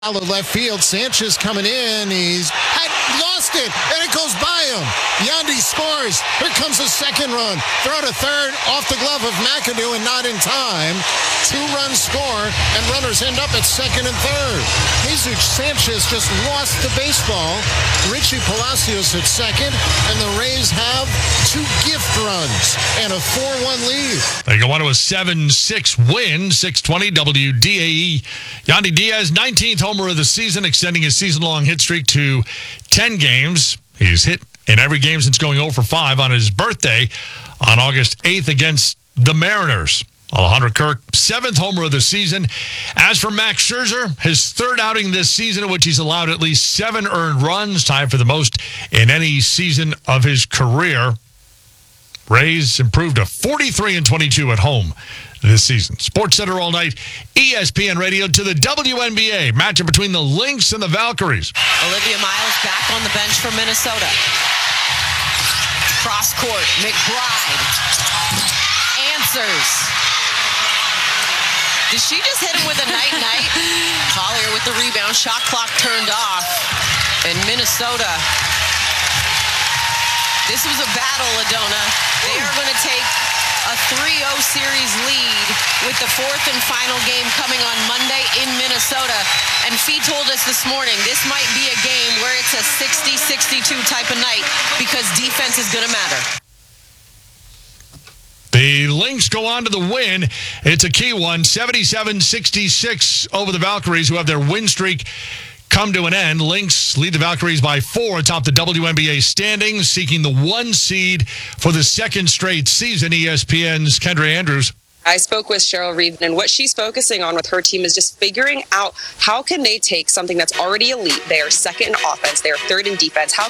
Follow left field. Sanchez coming in. He's lost it, and it goes by him. Yandy scores. Here comes a second run. Throw to third, off the glove of McAdoo, and not in time. 2-run score, and runners end up at second and third. Jesus Sanchez just lost the baseball. Richie Palacios at second, and the Rays have 2 gift runs and a 4-1 lead. They go on to a 7-6 win, 620 WDAE. Yandy Diaz, 19th homer of the season, extending his season-long hit streak to 10 games. He's hit in every game since going 0 for 5 on his birthday on August 8th against the Mariners. Alejandro Kirk, 7th homer of the season. As for Max Scherzer, his 3rd outing this season in which he's allowed at least 7 earned runs, tied for the most in any season of his career. Rays improved to 43-22 at home this season. Sports Center all night, ESPN Radio to the WNBA. Matchup between the Lynx and the Valkyries. Olivia Miles back on the bench for Minnesota. Cross court, McBride answers. Did she just hit him with a night-night? Collier with the rebound. Shot clock turned off. And Minnesota. This was a battle, Adona. They are going to take a 3-0 series lead with the 4th and final game coming on Monday in Minnesota. And Fee told us this morning this might be a game where it's a 60-62 type of night because defense is going to matter. The Lynx go on to the win. It's a key one, 77-66 over the Valkyries, who have their win streak come to an end. Lynx lead the Valkyries by 4 atop the WNBA standings, seeking the 1 seed for the 2nd straight season. ESPN's Kendra Andrews. I spoke with Cheryl Reed, and what she's focusing on with her team is just figuring out how can they take something that's already elite. They are 2nd in offense. They are 3rd in defense. How